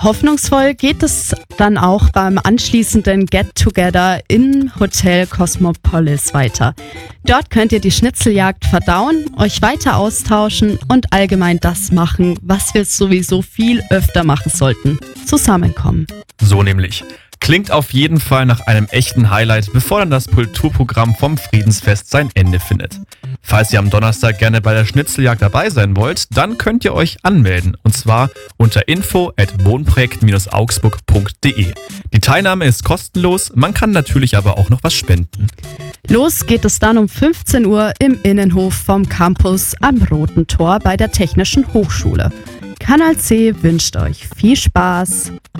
Hoffnungsvoll geht es dann auch beim anschließenden Get-Together im Hotel Cosmopolis weiter. Dort könnt ihr die Schnitzeljagd verdauen, euch weiter austauschen und allgemein das machen, was wir sowieso viel öfter machen sollten: zusammenkommen. So nämlich. Klingt auf jeden Fall nach einem echten Highlight, bevor dann das Kulturprogramm vom Friedensfest sein Ende findet. Falls ihr am Donnerstag gerne bei der Schnitzeljagd dabei sein wollt, dann könnt ihr euch anmelden, und zwar unter info@wohnprojekt-augsburg.de. Die Teilnahme ist kostenlos, man kann natürlich aber auch noch was spenden. Los geht es dann um 15 Uhr im Innenhof vom Campus am Roten Tor bei der Technischen Hochschule. Kanal C wünscht euch viel Spaß.